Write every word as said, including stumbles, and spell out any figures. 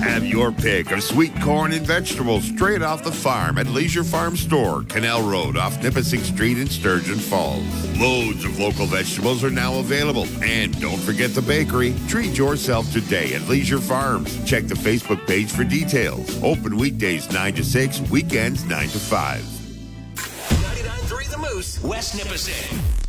Have your pick of sweet corn and vegetables straight off the farm at Leisure Farm Store, Canal Road off Nipissing Street in Sturgeon Falls. Loads of local vegetables are now available. And don't forget the bakery. Treat yourself today at Leisure Farms. Check the Facebook page for details. Open weekdays nine to six, weekends nine to five. ninety-nine point three The Moose, West Nipissing.